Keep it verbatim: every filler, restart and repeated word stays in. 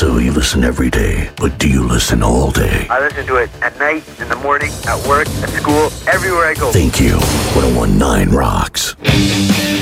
So you listen every day, but do you listen all day? I listen to it at night, in the morning, at work, at school, everywhere I go. Thank you. ten nineteen rocks.